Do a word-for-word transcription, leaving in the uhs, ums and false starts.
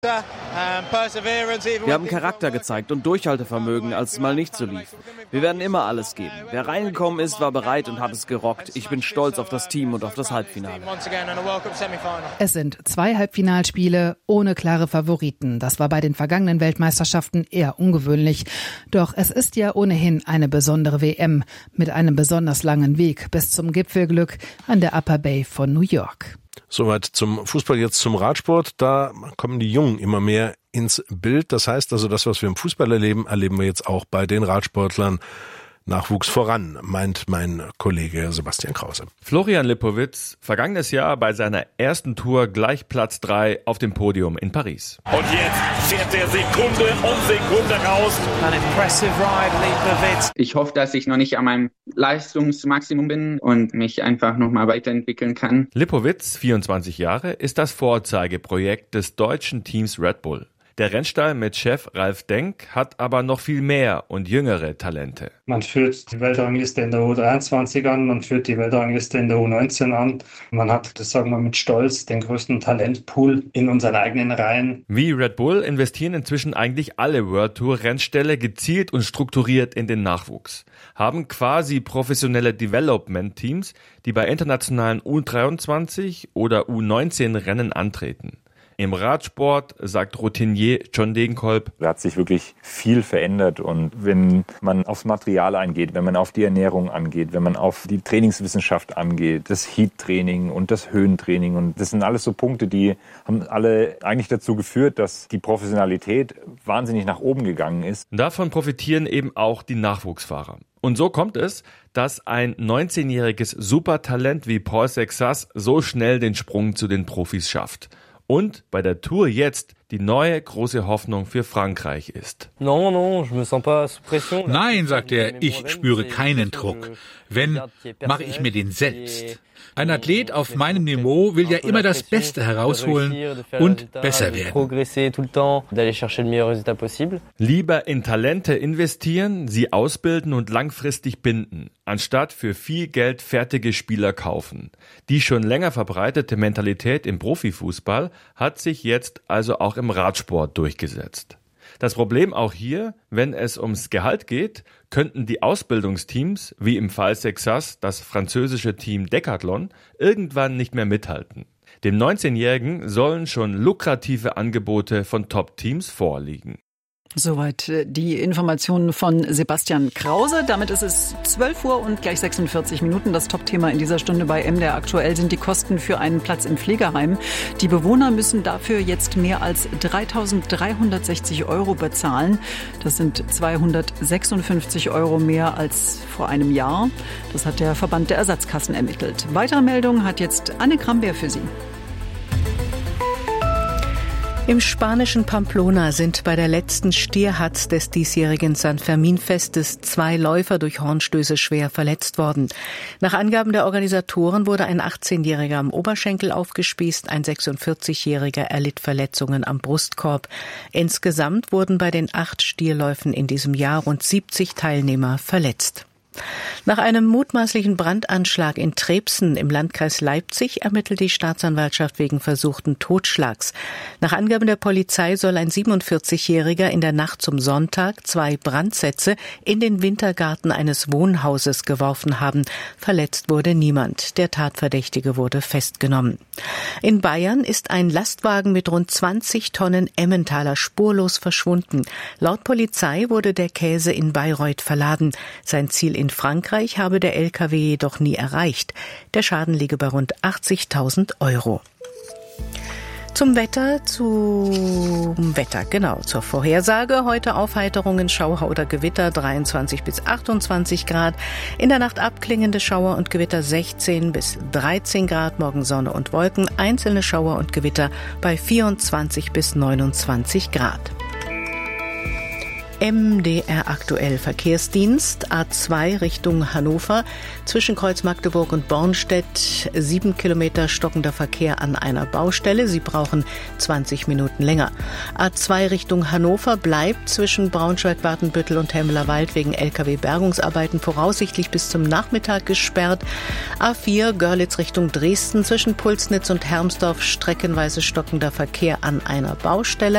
Wir haben Charakter gezeigt und Durchhaltevermögen, als es mal nicht so lief. Wir werden immer alles geben. Wer reingekommen ist, war bereit und hat es gerockt. Ich bin stolz auf das Team und auf das Halbfinale. Es sind zwei Halbfinalspiele ohne klare Favoriten. Das war bei den vergangenen Weltmeisterschaften eher ungewöhnlich. Doch es ist ja ohnehin eine besondere W M mit einem besonders langen Weg bis zum Gipfelglück an der Upper Bay von New York. Soweit zum Fußball, jetzt zum Radsport. Da kommen die Jungen immer mehr ins Bild. Das heißt also, das, was wir im Fußball erleben, erleben wir jetzt auch bei den Radsportlern. Nachwuchs voran, meint mein Kollege Sebastian Krause. Florian Lipowitz, vergangenes Jahr bei seiner ersten Tour gleich Platz drei auf dem Podium in Paris. Und jetzt fährt er Sekunde um Sekunde raus. An impressive ride, Lipowitz. Ich hoffe, dass ich noch nicht an meinem Leistungsmaximum bin und mich einfach nochmal weiterentwickeln kann. Lipowitz, vierundzwanzig Jahre, ist das Vorzeigeprojekt des deutschen Teams Red Bull. Der Rennstall mit Chef Ralf Denk hat aber noch viel mehr und jüngere Talente. Man führt die Weltrangliste in der U dreiundzwanzig an, man führt die Weltrangliste in der U neunzehn an. Man hat, das sagen wir mit Stolz, den größten Talentpool in unseren eigenen Reihen. Wie Red Bull investieren inzwischen eigentlich alle World Tour Rennställe gezielt und strukturiert in den Nachwuchs. Haben quasi professionelle Development-Teams, die bei internationalen U dreiundzwanzig oder U neunzehn Rennen antreten. Im Radsport, sagt Routinier John Degenkolb, da hat sich wirklich viel verändert. Und wenn man aufs Material eingeht, wenn man auf die Ernährung angeht, wenn man auf die Trainingswissenschaft angeht, das Heat-Training und das Höhentraining, und das sind alles so Punkte, die haben alle eigentlich dazu geführt, dass die Professionalität wahnsinnig nach oben gegangen ist. Davon profitieren eben auch die Nachwuchsfahrer. Und so kommt es, dass ein neunzehnjähriges Supertalent wie Paul Sexas so schnell den Sprung zu den Profis schafft. Und bei der Tour jetzt die neue große Hoffnung für Frankreich ist. Nein, sagt er, ich spüre keinen Druck. Wenn, mache ich mir den selbst. Ein Athlet auf meinem Niveau will ja immer das Beste herausholen und besser werden. Lieber in Talente investieren, sie ausbilden und langfristig binden, anstatt für viel Geld fertige Spieler kaufen. Die schon länger verbreitete Mentalität im Profifußball hat sich jetzt also auch im Radsport durchgesetzt. Das Problem auch hier, wenn es ums Gehalt geht, könnten die Ausbildungsteams, wie im Fall Sexas, das französische Team Decathlon, irgendwann nicht mehr mithalten. Dem neunzehnjährigen sollen schon lukrative Angebote von Top-Teams vorliegen. Soweit die Informationen von Sebastian Krause. Damit ist es zwölf Uhr und gleich sechsundvierzig Minuten. Das Top-Thema in dieser Stunde bei M D R aktuell sind die Kosten für einen Platz im Pflegeheim. Die Bewohner müssen dafür jetzt mehr als dreitausenddreihundertsechzig Euro bezahlen. Das sind zweihundertsechsundfünfzig Euro mehr als vor einem Jahr. Das hat der Verband der Ersatzkassen ermittelt. Weitere Meldungen hat jetzt Anne Krambeer für Sie. Im spanischen Pamplona sind bei der letzten Stierhatz des diesjährigen San Fermin-Festes zwei Läufer durch Hornstöße schwer verletzt worden. Nach Angaben der Organisatoren wurde ein achtzehnjähriger am Oberschenkel aufgespießt, ein sechsundvierzigjähriger erlitt Verletzungen am Brustkorb. Insgesamt wurden bei den acht Stierläufen in diesem Jahr rund siebzig Teilnehmer verletzt. Nach einem mutmaßlichen Brandanschlag in Trebsen im Landkreis Leipzig ermittelt die Staatsanwaltschaft wegen versuchten Totschlags. Nach Angaben der Polizei soll ein siebenundvierzigjähriger in der Nacht zum Sonntag zwei Brandsätze in den Wintergarten eines Wohnhauses geworfen haben. Verletzt wurde niemand. Der Tatverdächtige wurde festgenommen. In Bayern ist ein Lastwagen mit rund zwanzig Tonnen Emmentaler spurlos verschwunden. Laut Polizei wurde der Käse in Bayreuth verladen. Sein Ziel in Frankreich habe der L K W jedoch nie erreicht. Der Schaden liege bei rund achtzigtausend Euro. Zum Wetter, zum Wetter, genau, zur Vorhersage. Heute Aufheiterungen, Schauer oder Gewitter, dreiundzwanzig bis achtundzwanzig Grad. In der Nacht abklingende Schauer und Gewitter, sechzehn bis dreizehn Grad. Morgen Sonne und Wolken, einzelne Schauer und Gewitter bei vierundzwanzig bis neunundzwanzig Grad. M D R aktuell Verkehrsdienst, A zwei Richtung Hannover, zwischen Kreuz Magdeburg und Bornstedt, sieben Kilometer stockender Verkehr an einer Baustelle. Sie brauchen zwanzig Minuten länger. A zwei Richtung Hannover bleibt zwischen Braunschweig, Watenbüttel und Hemmelerwald wegen L K W-Bergungsarbeiten voraussichtlich bis zum Nachmittag gesperrt. A vier Görlitz Richtung Dresden, zwischen Pulsnitz und Hermsdorf streckenweise stockender Verkehr an einer Baustelle.